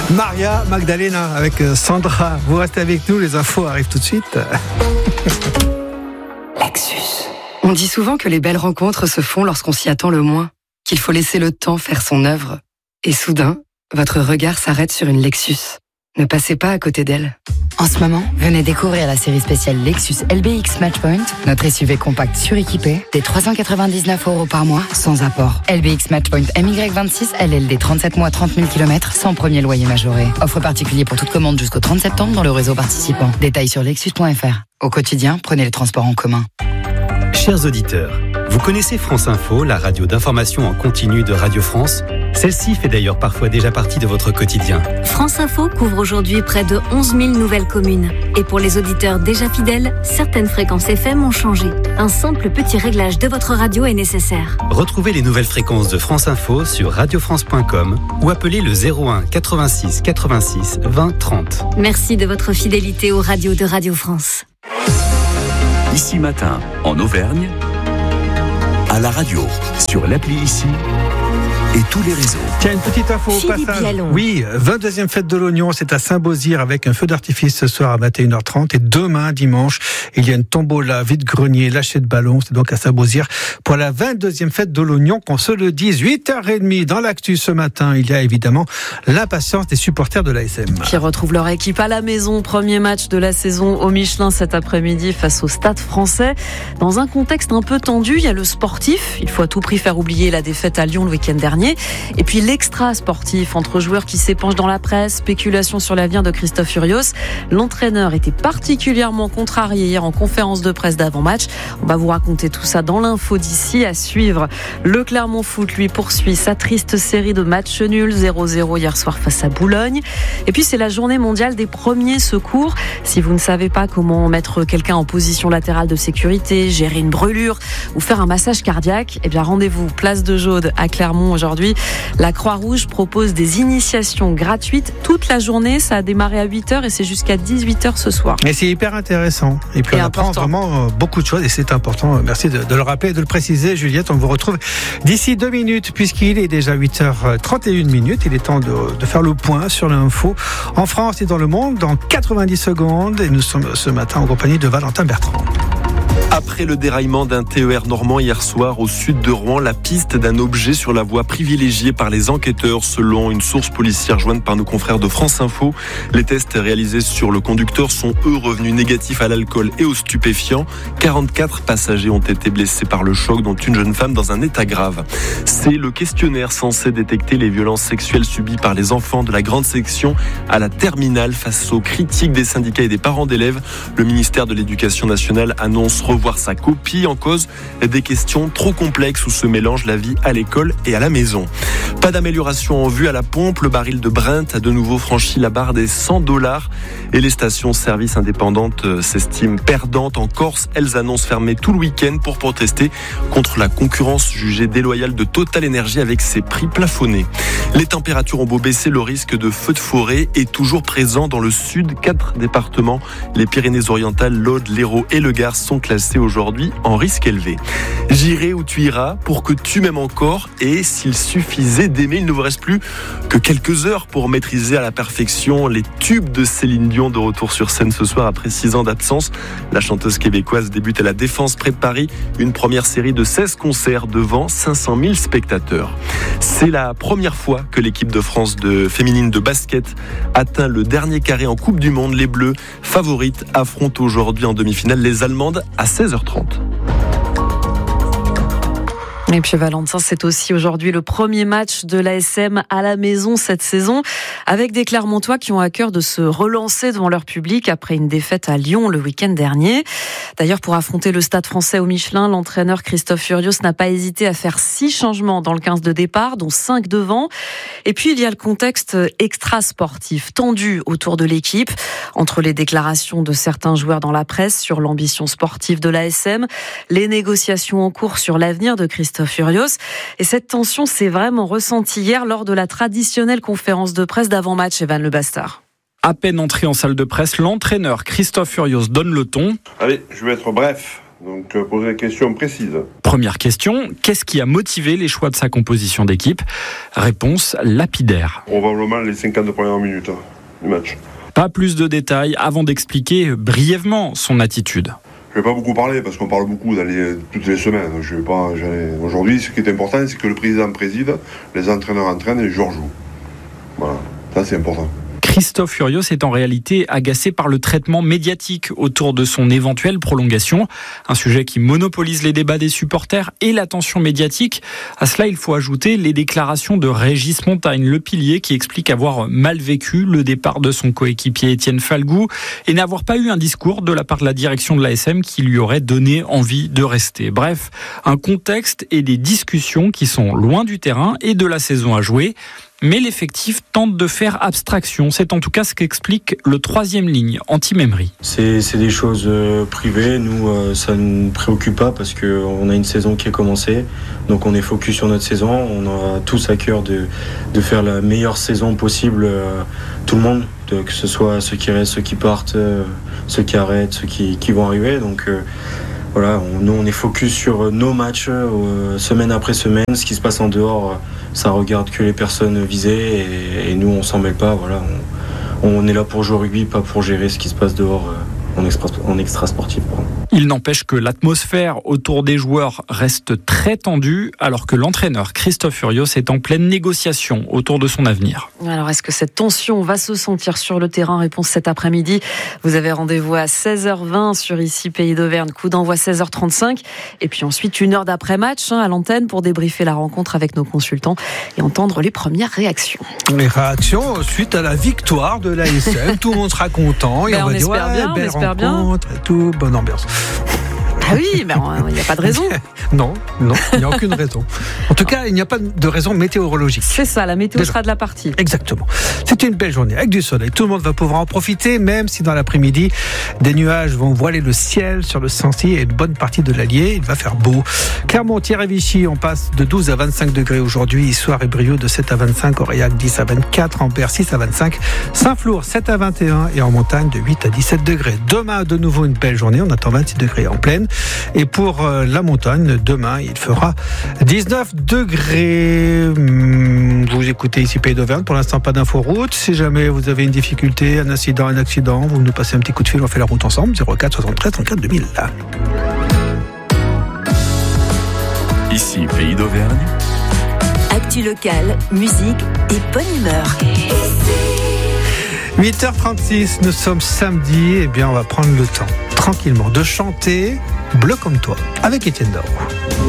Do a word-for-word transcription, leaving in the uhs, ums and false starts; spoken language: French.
Maria Magdalena avec Sandra. Vous restez avec nous, les infos arrivent tout de suite. Lexus. On dit souvent que les belles rencontres se font lorsqu'on s'y attend le moins, qu'il faut laisser le temps faire son œuvre. Et soudain, votre regard s'arrête sur une Lexus. Ne passez pas à côté d'elle. En ce moment, venez découvrir la série spéciale Lexus L B X Matchpoint, notre S U V compact suréquipé, des trois cent quatre-vingt-dix-neuf euros par mois, sans apport. L B X Matchpoint M Y vingt-six, L L D trente-sept mois, trente mille kilomètres, sans premier loyer majoré. Offre particulier pour toute commande jusqu'au trente septembre dans le réseau participant. Détails sur lexus point f r. Au quotidien, prenez les transports en commun. Chers auditeurs, vous connaissez France Info, la radio d'information en continu de Radio France ? Celle-ci fait d'ailleurs parfois déjà partie de votre quotidien. France Info couvre aujourd'hui près de onze mille nouvelles communes. Et pour les auditeurs déjà fidèles, certaines fréquences F M ont changé. Un simple petit réglage de votre radio est nécessaire. Retrouvez les nouvelles fréquences de France Info sur radio france point com ou appelez le zéro un quatre-vingt-six quatre-vingt-six vingt trente. Merci de votre fidélité aux radios de Radio France. Ici Matin, en Auvergne, à la radio, sur l'appli Ici et tous les réseaux. Tiens, une petite info au Philippe passage. Vialon. Oui, vingt-deuxième fête de l'oignon, c'est à Saint-Beauzire avec un feu d'artifice ce soir à vingt et une heures trente. Et demain, dimanche, il y a une tombola, vide-grenier, lâcher de ballon. C'est donc à Saint-Beauzire pour la vingt-deuxième fête de l'oignon, qu'on se le dise. huit heures trente dans l'actu ce matin. Il y a évidemment l'impatience des supporters de l'A S M. Qui retrouvent leur équipe à la maison. Premier match de la saison au Michelin cet après-midi face au Stade Français. Dans un contexte un peu tendu, il y a le sportif. Il faut à tout prix faire oublier la défaite à Lyon le week-end dernier. Et puis l'extra sportif entre joueurs qui s'épanchent dans la presse, spéculation sur l'avenir de Christophe Furios. L'entraîneur était particulièrement contrarié hier en conférence de presse d'avant-match. On va vous raconter tout ça dans l'info d'ici à suivre. Le Clermont Foot, lui, poursuit sa triste série de matchs nuls, zéro zéro hier soir face à Boulogne. Et puis c'est la journée mondiale des premiers secours. Si vous ne savez pas comment mettre quelqu'un en position latérale de sécurité, gérer une brûlure ou faire un massage cardiaque, eh bien rendez-vous place de Jaude à Clermont aujourd'hui. La Croix-Rouge propose des initiations gratuites toute la journée. Ça a démarré à huit heures et c'est jusqu'à dix-huit heures ce soir. Et c'est hyper intéressant. Et puis et on apprend important. vraiment beaucoup de choses et c'est important. Merci de, de le rappeler et de le préciser, Juliette. On vous retrouve d'ici deux minutes puisqu'il est déjà huit heures trente et une minutes. Il est temps de, de faire le point sur l'info en France et dans le monde dans quatre-vingt-dix secondes. Et nous sommes ce matin en compagnie de Valentin Bertrand. Après le déraillement d'un T E R normand hier soir au sud de Rouen, la piste d'un objet sur la voie privilégiée par les enquêteurs selon une source policière jointe par nos confrères de France Info. Les tests réalisés sur le conducteur sont eux revenus négatifs à l'alcool et aux stupéfiants. quarante-quatre passagers ont été blessés par le choc, dont une jeune femme dans un état grave. C'est le questionnaire censé détecter les violences sexuelles subies par les enfants de la grande section à la terminale. Face aux critiques des syndicats et des parents d'élèves, le ministère de l'Éducation nationale annonce revoir sa copie. En cause des questions trop complexes où se mélange la vie à l'école et à la maison. Pas d'amélioration en vue à la pompe. Le baril de Brent a de nouveau franchi la barre des cent dollars et les stations-service indépendantes s'estiment perdantes. En Corse, elles annoncent fermer tout le week-end pour protester contre la concurrence jugée déloyale de Total Energy avec ses prix plafonnés. Les températures ont beau baisser, le risque de feu de forêt est toujours présent dans le sud. Quatre départements, les Pyrénées-Orientales, l'Aude, l'Hérault et le Gard, sont classés aujourd'hui en risque élevé. J'irai où tu iras pour que tu m'aimes encore, et s'il suffisait d'aimer, il ne vous reste plus que quelques heures pour maîtriser à la perfection les tubes de Céline Dion, de retour sur scène ce soir après six ans d'absence. La chanteuse québécoise débute à la Défense près de Paris, une première série de seize concerts devant cinq cent mille spectateurs. C'est la première fois que l'équipe de France de féminine de basket atteint le dernier carré en Coupe du Monde. Les Bleus, favorites, affrontent aujourd'hui en demi-finale les Allemandes à seize heures trente. Et puis Valentin, c'est aussi aujourd'hui le premier match de l'A S M à la maison cette saison, avec des Clermontois qui ont à cœur de se relancer devant leur public après une défaite à Lyon le week-end dernier. D'ailleurs, pour affronter le Stade Français au Michelin, l'entraîneur Christophe Furios n'a pas hésité à faire six changements dans le quinze de départ, dont cinq devant. Et puis, il y a le contexte extra-sportif tendu autour de l'équipe, entre les déclarations de certains joueurs dans la presse sur l'ambition sportive de l'A S M, les négociations en cours sur l'avenir de Christophe Furios. Et cette tension s'est vraiment ressentie hier lors de la traditionnelle conférence de presse d'avant-match, Evan Le Bastard. À peine entré en salle de presse, l'entraîneur Christophe Furios donne le ton. Allez, je vais être bref. Donc euh, poser des questions précises. Première question, qu'est-ce qui a motivé les choix de sa composition d'équipe ? Réponse lapidaire. Probablement les cinquante premières minutes du match. Pas plus de détails avant d'expliquer brièvement son attitude. Je ne vais pas beaucoup parler parce qu'on parle beaucoup dans les, toutes les semaines. Je vais pas, aujourd'hui, ce qui est important, c'est que le président préside, les entraîneurs entraînent et les joueurs jouent. Voilà, ça c'est important. Christophe Furios est en réalité agacé par le traitement médiatique autour de son éventuelle prolongation. Un sujet qui monopolise les débats des supporters et l'attention médiatique. À cela, il faut ajouter les déclarations de Régis Montagne, le pilier, qui explique avoir mal vécu le départ de son coéquipier Étienne Falgoux et n'avoir pas eu un discours de la part de la direction de l'A S M qui lui aurait donné envie de rester. Bref, un contexte et des discussions qui sont loin du terrain et de la saison à jouer. Mais l'effectif tente de faire abstraction. C'est en tout cas ce qu'explique le troisième ligne, Anti-Memery. C'est, c'est des choses euh, privées. Nous, euh, ça ne nous préoccupe pas parce qu'on a une saison qui est commencée. Donc on est focus sur notre saison. On a tous à cœur de, de faire la meilleure saison possible. Euh, tout le monde, de, que ce soit ceux qui restent, ceux qui partent, euh, ceux qui arrêtent, ceux qui, qui vont arriver. Donc euh, voilà, on, nous on est focus sur nos matchs, euh, semaine après semaine. Ce qui se passe en dehors, euh, ça regarde que les personnes visées et, et nous on s'en mêle pas. Voilà, on, on est là pour jouer au rugby, pas pour gérer ce qui se passe dehors euh, en, extra, en extra sportif. Pardon. Il n'empêche que l'atmosphère autour des joueurs reste très tendue alors que l'entraîneur Christophe Furios est en pleine négociation autour de son avenir. Alors est-ce que cette tension va se sentir sur le terrain ? Réponse cet après-midi. Vous avez rendez-vous à seize heures vingt sur ici Pays d'Auvergne, coup d'envoi seize heures trente-cinq. Et puis ensuite une heure d'après-match hein, à l'antenne pour débriefer la rencontre avec nos consultants et entendre les premières réactions. Les réactions suite à la victoire de l'A S M. Tout le monde sera content. Ben et on, on va espère dire, ouais, bien, on belle espère bien. rencontre et tout, bonne ambiance. Ah oui, mais il n'y a pas de raison. Non, non, il n'y a aucune raison. En tout cas, il n'y a pas de raison météorologique. C'est ça, la météo Déjà. sera de la partie. Exactement. C'est une belle journée avec du soleil. Tout le monde va pouvoir en profiter, même si dans l'après-midi, des nuages vont voiler le ciel sur le Sancy et une bonne partie de l'Allier. Il va faire beau. Clermont-Tirez et Vichy, on passe de douze à vingt-cinq degrés aujourd'hui. Issoire et Brioude de sept à vingt-cinq. Aurillac dix à vingt-quatre. Ampère six à vingt-cinq. Saint-Flour sept à vingt et un. Et en montagne de huit à dix-sept degrés. Demain, de nouveau une belle journée. On attend vingt-six degrés en plaine. Et pour la montagne, demain, il fera dix-neuf degrés. Vous écoutez ici Pays d'Auvergne. Pour l'instant, pas d'info route. Si jamais vous avez une difficulté, un incident, un accident, vous nous passez un petit coup de fil. On fait la route ensemble. zéro quatre soixante-treize trente-quatre deux mille. Ici Pays d'Auvergne. Actu locale, musique et bonne humeur. huit heures trente-six, nous sommes samedi. Eh bien, on va prendre le temps, tranquillement, de chanter Bleu comme toi, avec Étienne Daou.